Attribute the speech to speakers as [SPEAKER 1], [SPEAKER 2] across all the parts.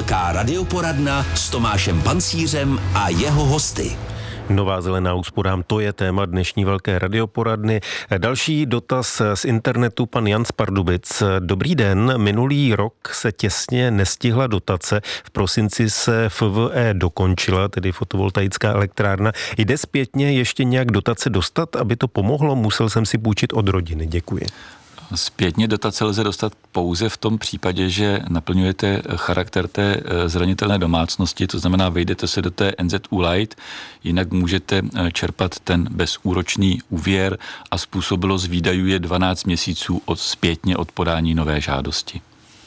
[SPEAKER 1] Česká radioporadna s Tomášem Pancířem a jeho hosty.
[SPEAKER 2] Nová zelená úsporám, to je téma dnešní velké radioporadny. Další dotaz z internetu, pan Jan z Pardubic. Dobrý den, minulý rok se těsně nestihla dotace, v prosinci se FVE dokončila, tedy fotovoltaická elektrárna. Jde zpětně ještě nějak dotace dostat, aby to pomohlo? Musel jsem si půjčit od rodiny. Děkuji.
[SPEAKER 3] Zpětně dotace lze dostat pouze v tom případě, že naplňujete charakter té zranitelné domácnosti, to znamená, vejdete se do té NZÚ Light, jinak můžete čerpat ten bezúročný úvěr a způsobilost výdajů je 12 měsíců zpětně od podání nové žádosti.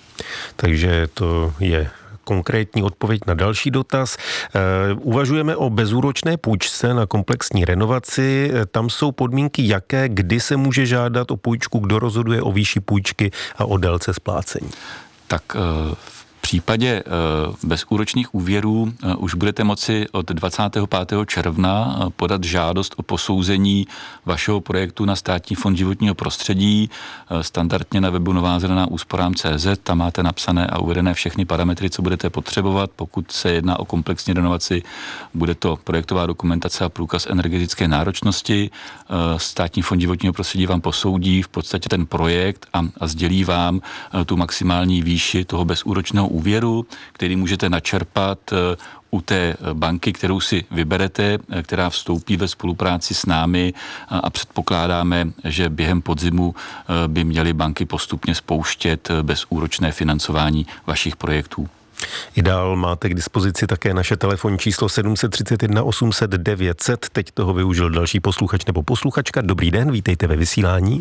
[SPEAKER 2] Takže to je konkrétní odpověď na další dotaz. Uvažujeme o bezúročné půjčce na komplexní renovaci. Tam jsou podmínky jaké, kdy se může žádat o půjčku, kdo rozhoduje o výši půjčky a o délce splácení?
[SPEAKER 3] Tak v případě bezúročných úvěrů už budete moci od 25. června podat žádost o posouzení vašeho projektu na Státní fond životního prostředí, standardně na webu novázelenáúsporám.cz, tam máte napsané a uvedené všechny parametry, co budete potřebovat. Pokud se jedná o komplexní renovaci, bude to projektová dokumentace a průkaz energetické náročnosti. Státní fond životního prostředí vám posoudí v podstatě ten projekt a sdělí vám tu maximální výši toho bezúročného úvěru, který můžete načerpat u té banky, kterou si vyberete, která vstoupí ve spolupráci s námi a předpokládáme, že během podzimu by měly banky postupně spouštět bezúročné financování vašich projektů.
[SPEAKER 2] I dál máte k dispozici také naše telefonní číslo 731 800 900. Teď toho využil další posluchač nebo posluchačka. Dobrý den, vítejte ve vysílání.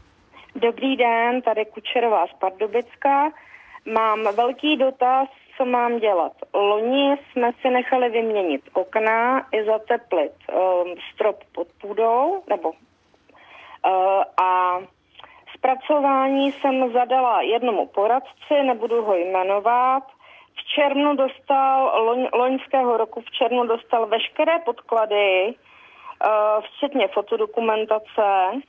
[SPEAKER 4] Dobrý den, tady Kučerová z Pardubicka. Mám velký dotaz, co mám dělat. Loni jsme si nechali vyměnit okna i zateplit strop pod půdou, a zpracování jsem zadala jednomu poradci, nebudu ho jmenovat. V červnu loňského roku v červnu dostal veškeré podklady, včetně fotodokumentace.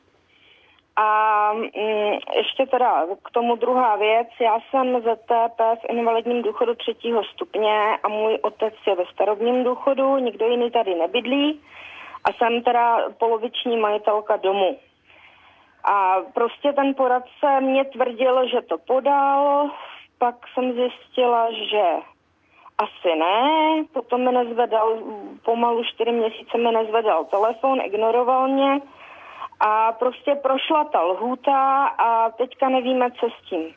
[SPEAKER 4] A ještě teda k tomu druhá věc. Já jsem ZTP v invalidním důchodu 3. stupně a můj otec je ve starobním důchodu, nikdo jiný tady nebydlí a jsem teda poloviční majitelka domu. A prostě ten poradce mě tvrdil, že to podal, pak jsem zjistila, že asi ne, potom mi nezvedal, pomalu 4 měsíce mi nezvedal telefon, ignoroval mě. A prostě prošla ta lhůta a teďka nevíme, co s tím.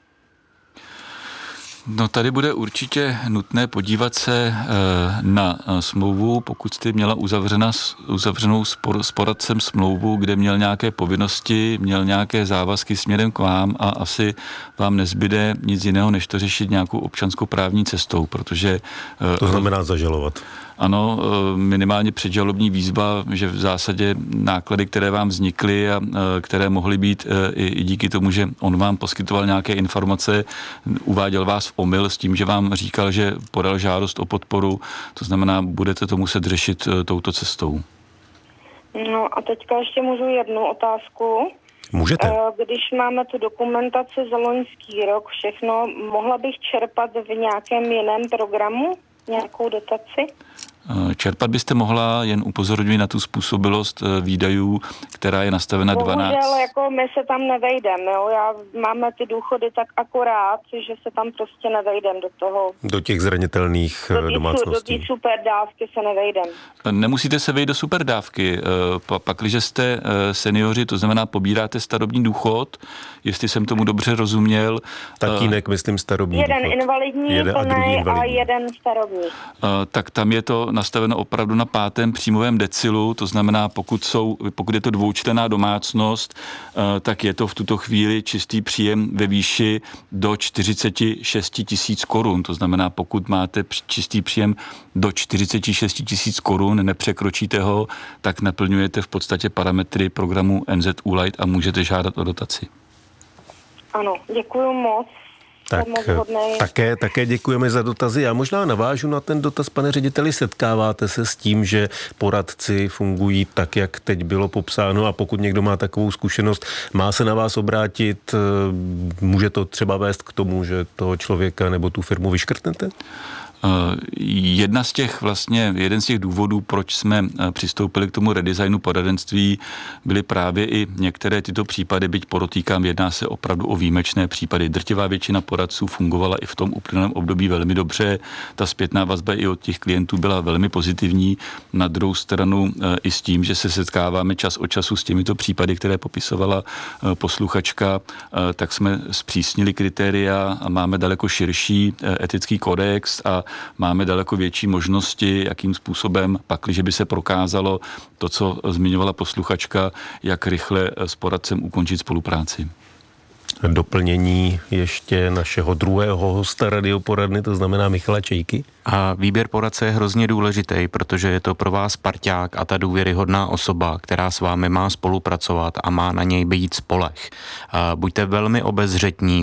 [SPEAKER 3] No tady bude určitě nutné podívat se na smlouvu, pokud jste měla uzavřenou s poradcem smlouvu, kde měl nějaké povinnosti, měl nějaké závazky směrem k vám a asi vám nezbyde nic jiného, než to řešit nějakou občanskoprávní cestou, protože...
[SPEAKER 2] To znamená zažalovat.
[SPEAKER 3] Ano, minimálně předžalobní výzva, že v zásadě náklady, které vám vznikly a které mohly být i díky tomu, že on vám poskytoval nějaké informace, uváděl vás v omyl s tím, že vám říkal, že podal žádost o podporu, to znamená, budete to muset řešit touto cestou.
[SPEAKER 4] No a teďka ještě můžu jednu otázku.
[SPEAKER 2] Můžete.
[SPEAKER 4] Když máme tu dokumentaci za loňský rok, všechno, mohla bych čerpat v nějakém jiném programu nějakou dotaci?
[SPEAKER 3] Čerpat byste mohla, jen upozorňuji na tu způsobilost výdajů, která je nastavena 12.
[SPEAKER 4] Bohužel, jako my se tam nevejdeme, jo? Máme ty důchody tak akorát, že se tam prostě nevejdem do toho.
[SPEAKER 2] Do těch zranitelných domácností.
[SPEAKER 4] Do té superdávky se nevejdem.
[SPEAKER 3] Nemusíte se vejít do superdávky. Pakliže jste seniori, to znamená pobíráte starobní důchod, jestli jsem tomu dobře rozuměl.
[SPEAKER 2] Tatínek, myslím, starobní
[SPEAKER 4] jeden
[SPEAKER 2] důchod.
[SPEAKER 4] Invalidní, a jeden starobní.
[SPEAKER 3] Tak tam je to nastaveno opravdu na 5. příjmovém decilu, to znamená, pokud je to dvoučlenná domácnost, tak je to v tuto chvíli čistý příjem ve výši do 46 000 korun. To znamená, pokud máte čistý příjem do 46 000 korun, nepřekročíte ho, tak naplňujete v podstatě parametry programu NZÚ Light a můžete žádat o dotaci.
[SPEAKER 4] Ano, děkuju moc.
[SPEAKER 2] Tak také děkujeme za dotazy. Já možná navážu na ten dotaz, pane řediteli. Setkáváte se s tím, že poradci fungují tak, jak teď bylo popsáno, a pokud někdo má takovou zkušenost, má se na vás obrátit, může to třeba vést k tomu, že toho člověka nebo tu firmu vyškrtnete?
[SPEAKER 3] Jeden z těch důvodů, proč jsme přistoupili k tomu redesignu poradenství, byly právě i některé tyto případy, byť podotýkám, jedná se opravdu o výjimečné případy. Drtivá většina poradců fungovala i v tom uplynulém období velmi dobře. Ta zpětná vazba i od těch klientů byla velmi pozitivní. Na druhou stranu i s tím, že se setkáváme čas od času s těmito případy, které popisovala posluchačka, tak jsme zpřísnili kritéria a máme daleko širší etický kodex a máme daleko větší možnosti, jakým způsobem, pakliže by se prokázalo to, co zmiňovala posluchačka, jak rychle s poradcem ukončit spolupráci.
[SPEAKER 2] Doplnění ještě našeho druhého hosta radioporadny, to znamená Michala Čejky.
[SPEAKER 5] A výběr poradce je hrozně důležitý, protože je to pro vás parťák a ta důvěryhodná osoba, která s vámi má spolupracovat a má na něj být spoleh. Buďte velmi obezřetní,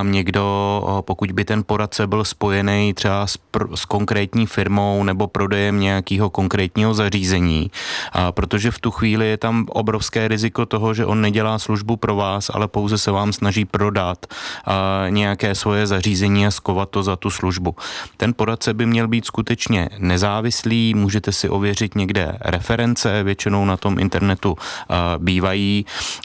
[SPEAKER 5] pokud by ten poradce byl spojený třeba s konkrétní firmou nebo prodejem nějakého konkrétního zařízení, protože v tu chvíli je tam obrovské riziko toho, že on nedělá službu pro vás, ale pouze se vám snaží prodat nějaké svoje zařízení a skovat to za tu službu. Ten poradce by měl být skutečně nezávislý, můžete si ověřit někde reference, většinou na tom internetu bývají,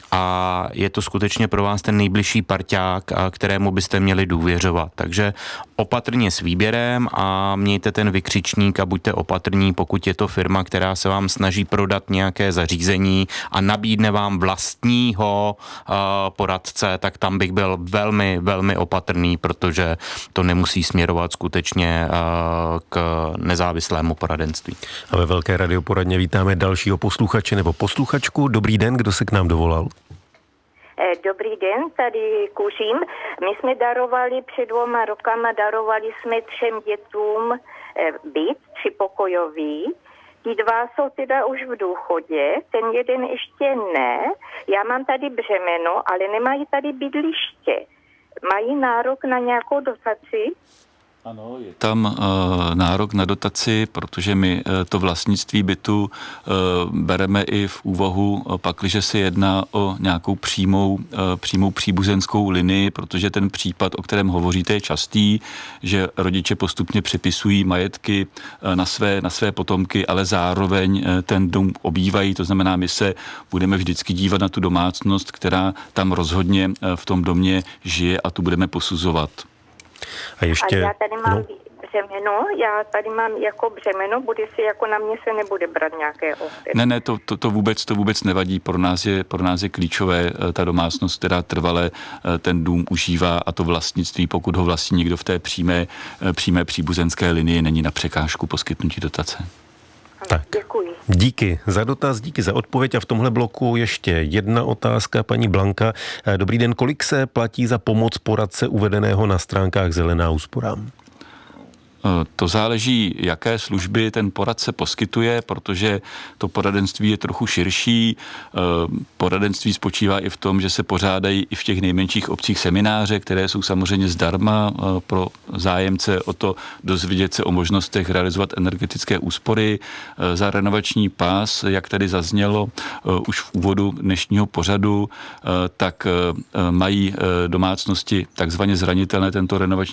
[SPEAKER 5] a je to skutečně pro vás ten nejbližší parťák, kterému byste měli důvěřovat. Takže opatrně s výběrem a mějte ten vykřičník a buďte opatrní, pokud je to firma, která se vám snaží prodat nějaké zařízení a nabídne vám vlastního poradce, tak tam bych byl velmi, velmi opatrný, protože to nemusí směrovat skutečně k nezávislému poradenství.
[SPEAKER 2] A ve Velké radioporadně vítáme dalšího posluchače nebo posluchačku. Dobrý den, kdo se k nám dovolal?
[SPEAKER 6] Dobrý den, tady Kuřím. My jsme před 2 rokama darovali jsme 3 dětům byt 3pokojový. Ti 2 jsou teda už v důchodě, ten jeden ještě ne. Já mám tady břemeno, ale nemají tady bydliště. Mají nárok na nějakou dotaci?
[SPEAKER 3] Ano, je tam nárok na dotaci, protože my to vlastnictví bytu bereme i v úvahu, pakliže se jedná o nějakou přímou příbuzenskou linii, protože ten případ, o kterém hovoříte, je častý, že rodiče postupně přepisují majetky na své potomky, ale zároveň ten dům obývají, to znamená, my se budeme vždycky dívat na tu domácnost, která tam rozhodně v tom domě žije, a tu budeme posuzovat.
[SPEAKER 2] A ještě...
[SPEAKER 6] já tady mám břemeno, jako břemeno, bude si jako na mě se nebude brát nějaké ohry.
[SPEAKER 3] Ne, to vůbec nevadí. Pro nás je klíčové ta domácnost, která trvale ten dům užívá, a to vlastnictví, pokud ho vlastní někdo v té přímé příbuzenské linii, není na překážku poskytnutí dotace.
[SPEAKER 2] Tak.
[SPEAKER 6] Děkuji.
[SPEAKER 2] Díky za dotaz, díky za odpověď, a v tomhle bloku ještě jedna otázka, paní Blanka. Dobrý den, kolik se platí za pomoc poradce uvedeného na stránkách Zelená úsporám?
[SPEAKER 3] To záleží, jaké služby ten poradce poskytuje, protože to poradenství je trochu širší. Poradenství spočívá i v tom, že se pořádají i v těch nejmenších obcích semináře, které jsou samozřejmě zdarma pro zájemce o to dozvědět se o možnostech realizovat energetické úspory. Za renovační pás, jak tady zaznělo už v úvodu dnešního pořadu, tak mají domácnosti takzvaně zranitelné tento renovační